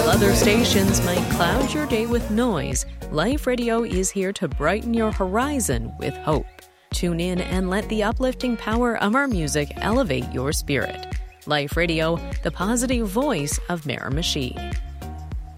other stations might cloud your day with noise, Life Radio is here to brighten your horizon with hope. Tune in and let the uplifting power of our music elevate your spirit. Life Radio, the positive voice of Miramichi.